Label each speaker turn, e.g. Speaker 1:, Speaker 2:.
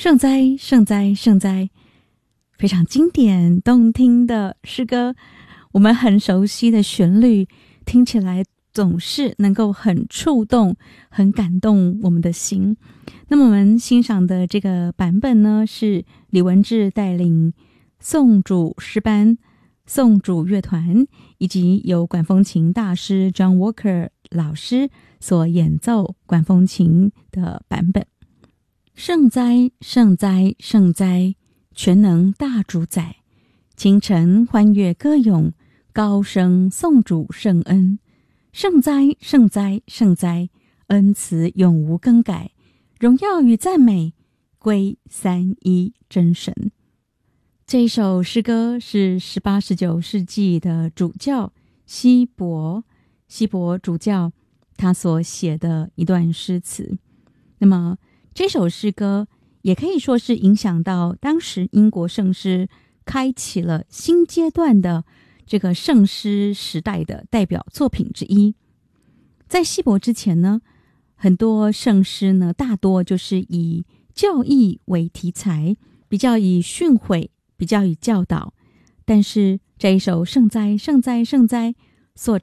Speaker 1: 圣哉，圣哉，圣哉！非常经典动听的诗歌，我们很熟悉的旋律，听起来总是能够很触动、很感动我们的心。那么我们欣赏的这个版本呢，是李文志带领颂主诗班、颂主乐团以及由管风琴大师 John Walker 老师所演奏管风琴的版本。圣哉，圣哉，圣哉！全能大主宰，清晨欢悦歌咏，高声颂主圣恩。圣哉，圣哉，圣哉！恩慈永无更改，荣耀与赞美归三一真神。这一首诗歌是18、19世纪的主教希伯主教他所写的一段诗词。那么这首诗歌也可以说是影响到当时英国圣诗开启了新阶段的这个圣诗时代的代表作品之一。在希伯之前呢，很多圣诗呢大多就是以教义为题材，比较以训诲，比较以教导。但是这一首圣哉，圣哉，圣哉，